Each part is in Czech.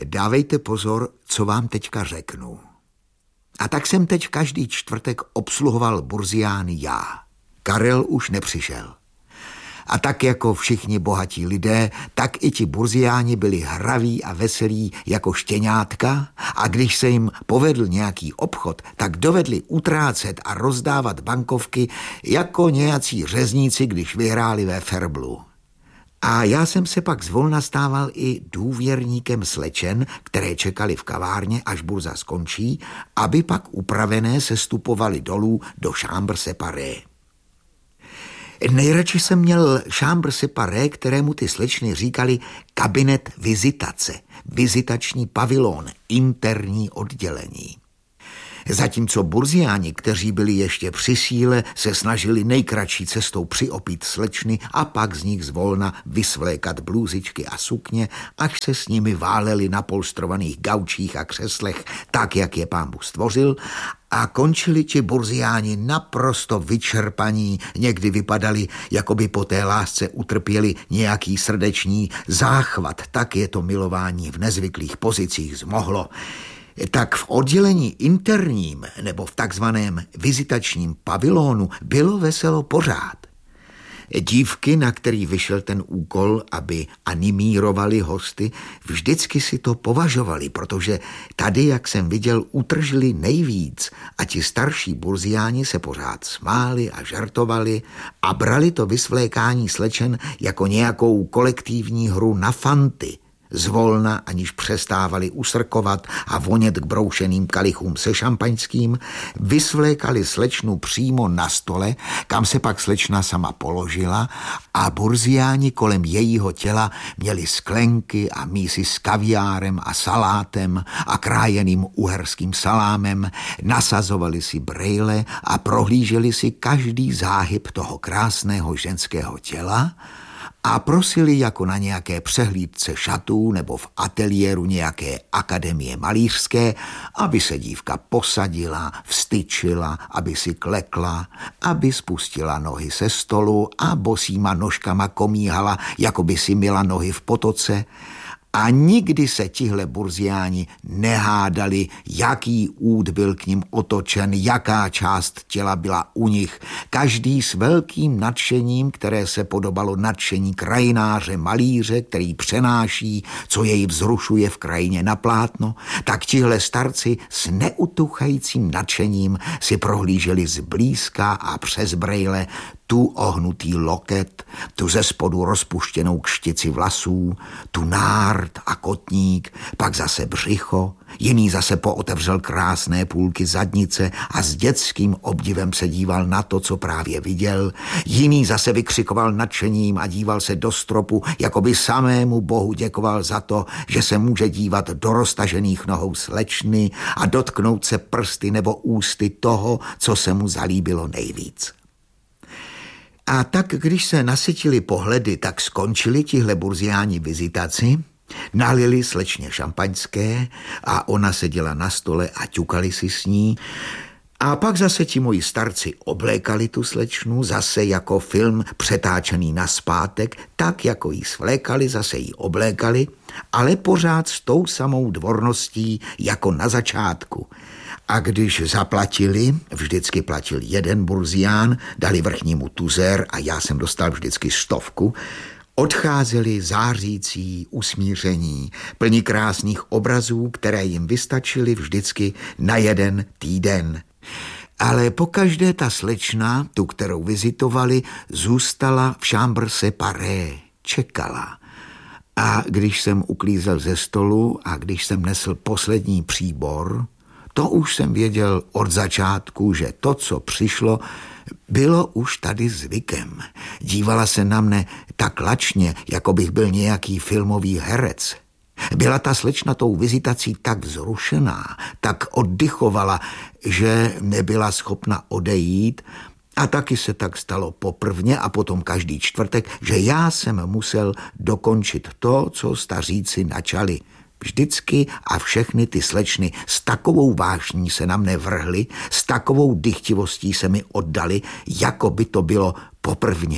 Dávejte pozor, co vám teďka řeknu. A tak jsem teď každý čtvrtek obsluhoval burziány já. Karel už nepřišel. A tak jako všichni bohatí lidé, tak i ti burziáni byli hraví a veselí jako štěňátka a když se jim povedl nějaký obchod, tak dovedli utrácet a rozdávat bankovky jako nějací řezníci, když vyhráli ve ferblu. A já jsem se pak zvolna stával i důvěrníkem slečen, které čekali v kavárně, až burza skončí, aby pak upravené sestupovali dolů do chambre séparée. Nejradši jsem měl chambre séparée, kterému ty slečny říkali kabinet vizitace, vizitační pavilon, interní oddělení. Zatímco burziáni, kteří byli ještě při síle, se snažili nejkratší cestou přiopít slečny a pak z nich zvolna vysvlékat blůzičky a sukně, až se s nimi váleli na polstrovaných gaučích a křeslech, tak, jak je pán Bůh stvořil, a končili ti burziáni naprosto vyčerpaní, někdy vypadali, jako by po té lásce utrpěli nějaký srdeční záchvat, tak je to milování v nezvyklých pozicích zmohlo. Tak v oddělení interním nebo v takzvaném vizitačním pavilonu bylo veselo pořád. Dívky, na který vyšel ten úkol, aby animírovali hosty, vždycky si to považovali, protože tady, jak jsem viděl, utržili nejvíc a ti starší burziáni se pořád smáli a žartovali a brali to vysvlékání slečen jako nějakou kolektivní hru na fanty. Zvolna, aniž přestávali usrkovat a vonět k broušeným kalichům se šampaňským, vysvlékali slečnu přímo na stole, kam se pak slečna sama položila a burziáni kolem jejího těla měli sklenky a mísy s kaviárem a salátem a krájeným uherským salámem, nasazovali si brejle a prohlíželi si každý záhyb toho krásného ženského těla a prosili jako na nějaké přehlídce šatů nebo v ateliéru nějaké akademie malířské, aby se dívka posadila, vstyčila, aby si klekla, aby spustila nohy se stolu a bosýma nožkama komíhala, jako by si myla nohy v potoce. A nikdy se tihle burziáni nehádali, jaký úd byl k nim otočen, jaká část těla byla u nich. Každý s velkým nadšením, které se podobalo nadšení krajináře, malíře, který přenáší, co jej vzrušuje v krajině na plátno, tak tihle starci s neutuchajícím nadšením si prohlíželi zblízka a přes brejle tu ohnutý loket, tu ze spodu rozpuštěnou kštici vlasů, tu nárt a kotník, pak zase břicho, jiný zase pootevřel krásné půlky zadnice a s dětským obdivem se díval na to, co právě viděl, jiný zase vykřikoval nadšením a díval se do stropu, jako by samému Bohu děkoval za to, že se může dívat do roztažených nohou slečny a dotknout se prsty nebo ústy toho, co se mu zalíbilo nejvíc. A tak, když se nasytili pohledy, tak skončili tihle burziáni vizitaci, nalili slečně šampaňské a ona seděla na stole a ťukali si s ní. A pak zase ti moji starci oblékali tu slečnu, zase jako film přetáčený nazpátek, tak jako jí svlékali, zase jí oblékali, ale pořád s tou samou dvorností jako na začátku. A když zaplatili, vždycky platil jeden burzián, dali vrchnímu tuzér a já jsem dostal vždycky 100, odcházeli zářící, usmíření, plní krásných obrazů, které jim vystačily vždycky na jeden týden. Ale pokaždé ta slečna, tu, kterou vizitovali, zůstala v chambre séparée, čekala. A když jsem uklízel ze stolu a když jsem nesl poslední příbor, to už jsem věděl od začátku, že to, co přišlo, bylo už tady zvykem. Dívala se na mne tak lačně, jako bych byl nějaký filmový herec. Byla ta slečna tou vizitací tak vzrušená, tak oddychovala, že nebyla schopna odejít, a taky se tak stalo poprvně a potom každý čtvrtek, že já jsem musel dokončit to, co staříci načali. Vždycky a všechny ty slečny s takovou vášní se na mne vrhly, s takovou dychtivostí se mi oddali, jako by to bylo poprvně.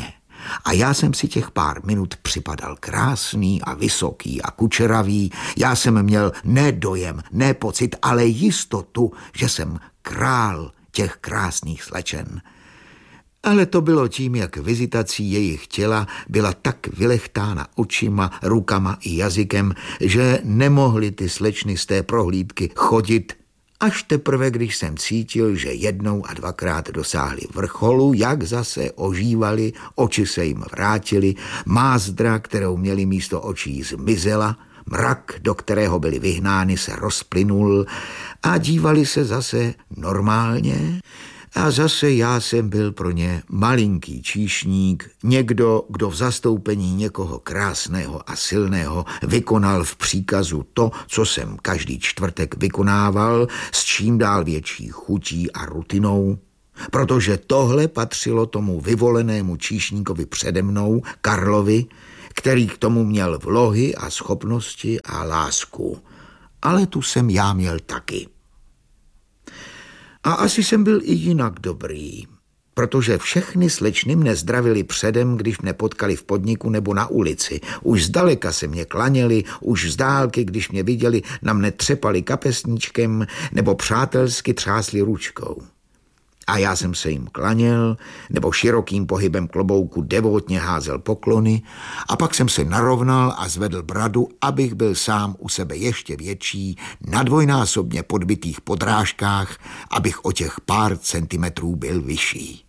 A já jsem si těch pár minut připadal krásný a vysoký a kučeravý. Já jsem měl ne dojem, ne pocit, ale jistotu, že jsem král těch krásných slečen. Ale to bylo tím, jak vizitací jejich těla byla tak vylechtána očima, rukama i jazykem, že nemohly ty slečny z té prohlídky chodit. Až teprve, když jsem cítil, že jednou a dvakrát dosáhli vrcholu, jak zase ožívali, oči se jim vrátily, mázdra, kterou měli místo očí, zmizela, mrak, do kterého byly vyhnány, se rozplynul a dívali se zase normálně. A zase já jsem byl pro ně malinký číšník, někdo, kdo v zastoupení někoho krásného a silného vykonal v příkazu to, co jsem každý čtvrtek vykonával, s čím dál větší chutí a rutinou, protože tohle patřilo tomu vyvolenému číšníkovi přede mnou, Karlovi, který k tomu měl vlohy a schopnosti a lásku. Ale tu jsem já měl taky. A asi jsem byl i jinak dobrý, protože všechny slečny mne zdravili předem, když mne potkali v podniku nebo na ulici. Už zdaleka se mě klaněli, už z dálky, když mě viděli, na mne třepali kapesníčkem nebo přátelsky třásli ručkou. A já jsem se jim klaněl, nebo širokým pohybem klobouku devotně házel poklony a pak jsem se narovnal a zvedl bradu, abych byl sám u sebe ještě větší, na dvojnásobně podbitých podrážkách, abych o těch pár centimetrů byl vyšší.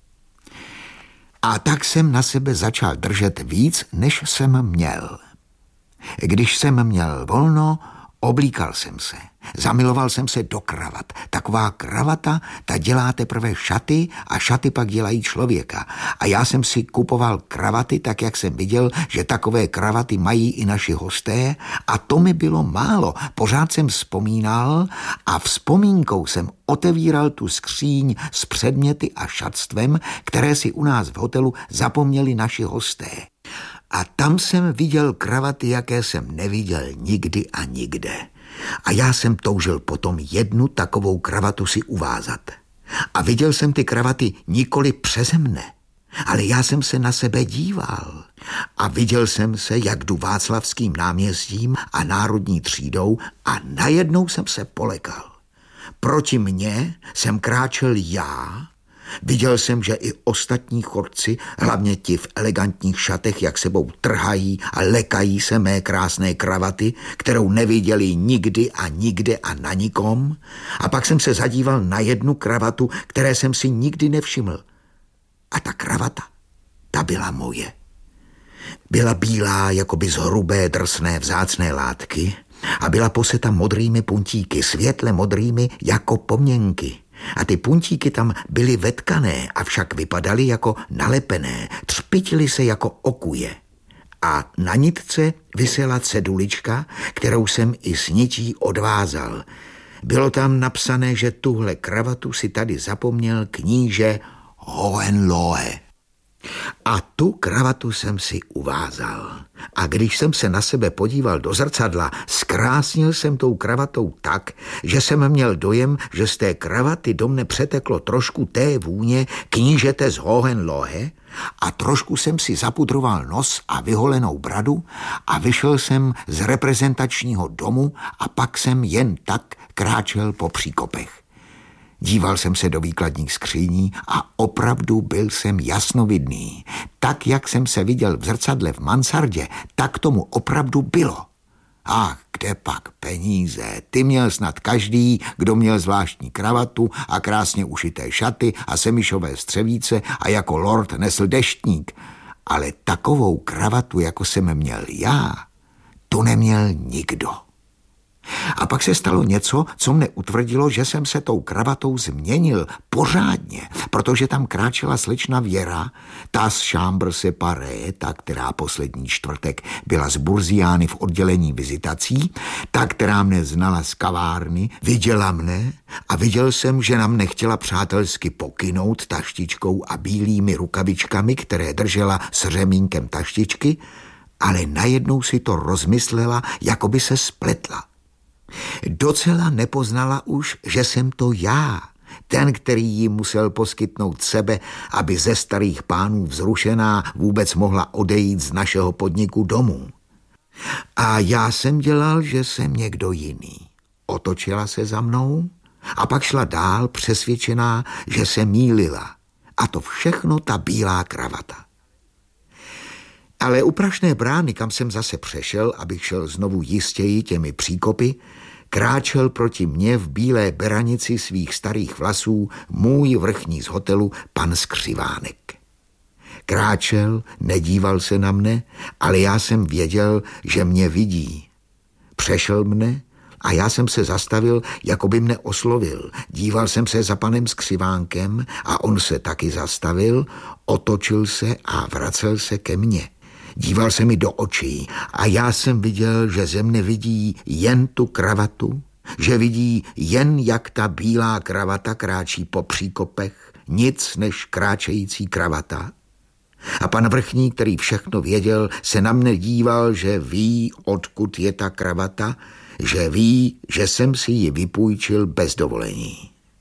A tak jsem na sebe začal držet víc, než jsem měl. Když jsem měl volno, oblíkal jsem se. Zamiloval jsem se do kravat. Taková kravata, ta dělá teprve šaty a šaty pak dělají člověka. A já jsem si kupoval kravaty, tak jak jsem viděl, že takové kravaty mají i naši hosté a to mi bylo málo. Pořád jsem vzpomínal a vzpomínkou jsem otevíral tu skříň s předměty a šatstvem, které si u nás v hotelu zapomněli naši hosté. A tam jsem viděl kravaty, jaké jsem neviděl nikdy a nikde. A já jsem toužil potom jednu takovou kravatu si uvázat. A viděl jsem ty kravaty nikoli přeze mne, ale já jsem se na sebe díval. A viděl jsem se, jak jdu Václavským náměstím a Národní třídou a najednou jsem se polekal. Proti mně jsem kráčel já. Viděl jsem, že i ostatní chodci, hlavně ti v elegantních šatech, jak sebou trhají a lekají se mé krásné kravaty, kterou neviděli nikdy a nikde a na nikom. A pak jsem se zadíval na jednu kravatu, které jsem si nikdy nevšiml. A ta kravata, ta byla moje. Byla bílá, jakoby z hrubé, drsné, vzácné látky a byla poseta modrými puntíky, světle modrými jako poměnky. A ty puntíky tam byly vetkané, avšak vypadaly jako nalepené, třpitily se jako okuje. A na nitce visela cedulička, kterou jsem i s nití odvázal. Bylo tam napsané, že tuhle kravatu si tady zapomněl kníže Hohenlohe. A tu kravatu jsem si uvázal. A když jsem se na sebe podíval do zrcadla, zkrásnil jsem tou kravatou tak, že jsem měl dojem, že z té kravaty do mne přeteklo trošku té vůně knížete z Hohenlohe a trošku jsem si zapudroval nos a vyholenou bradu a vyšel jsem z reprezentačního domu a pak jsem jen tak kráčel po příkopech. Díval jsem se do výkladních skříní a opravdu byl jsem jasnovidný. Tak, jak jsem se viděl v zrcadle v mansardě, tak tomu opravdu bylo. Ach, kde pak peníze? Ty měl snad každý, kdo měl zvláštní kravatu a krásně ušité šaty a semišové střevíce a jako lord nesl deštník. Ale takovou kravatu, jako jsem měl já, tu neměl nikdo. A pak se stalo něco, co mne utvrdilo, že jsem se tou kravatou změnil pořádně, protože tam kráčela slečna Věra, ta z Chambre Séparée, ta, která poslední čtvrtek byla z Burziány v oddělení vizitací, ta, která mne znala z kavárny, viděla mne a viděl jsem, že na mne chtěla přátelsky pokynout taštičkou a bílými rukavičkami, které držela s řemínkem taštičky, ale najednou si to rozmyslela, jako by se spletla. Docela nepoznala už, že jsem to já Ten, který jí musel poskytnout sebe, aby ze starých pánů vzrušená vůbec mohla odejít z našeho podniku domů. A já jsem dělal, že jsem někdo jiný. Otočila se za mnou a pak šla dál přesvědčená, že se mýlila. A to všechno ta bílá kravata. Ale u prašné brány, kam jsem zase přešel, abych šel znovu jistěji těmi příkopy, kráčel proti mně v bílé beranici svých starých vlasů můj vrchní z hotelu pan Skřivánek. Kráčel, nedíval se na mne, ale já jsem věděl, že mě vidí. Přešel mne a já jsem se zastavil, jako by mne oslovil. Díval jsem se za panem Skřivánkem a on se taky zastavil, otočil se a vracel se ke mně. Díval se mi do očí a já jsem viděl, že ze mne vidí jen tu kravatu, že vidí jen, jak ta bílá kravata kráčí po příkopech, nic než kráčející kravata. A pan vrchní, který všechno věděl, se na mne díval, že ví, odkud je ta kravata, že ví, že jsem si ji vypůjčil bez dovolení.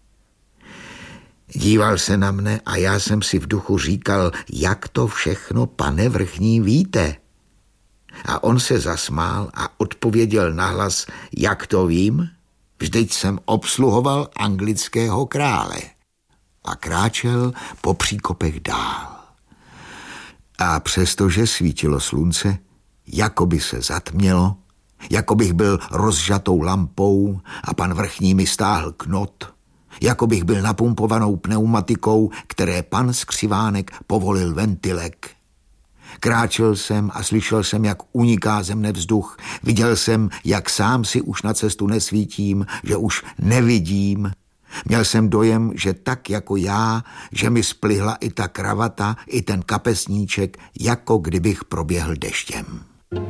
Díval se na mne a já jsem si v duchu říkal, jak to všechno, pane vrchní, víte? A on se zasmál a odpověděl nahlas, jak to vím? Vždyť jsem obsluhoval anglického krále. A kráčel po příkopech dál. A přestože svítilo slunce, jako by se zatmělo, jako bych byl rozžatou lampou a pan vrchní mi stáhl knot, jako bych byl napumpovanou pneumatikou, které pan Skřivánek povolil ventilek. Kráčel jsem a slyšel jsem, jak uniká ze mne vzduch. Viděl jsem, jak sám si už na cestu nesvítím, že už nevidím. Měl jsem dojem, že tak jako já, že mi splihla i ta kravata, i ten kapesníček, jako kdybych proběhl deštěm.